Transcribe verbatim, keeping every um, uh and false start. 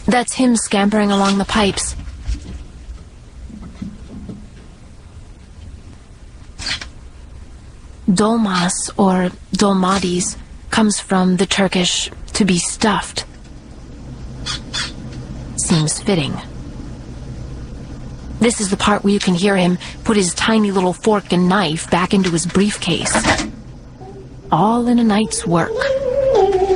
That's him scampering along the pipes. Dolmas, or dolmades, comes from the Turkish to be stuffed. Seems fitting. This is the part where you can hear him put his tiny little fork and knife back into his briefcase. All in a night's work.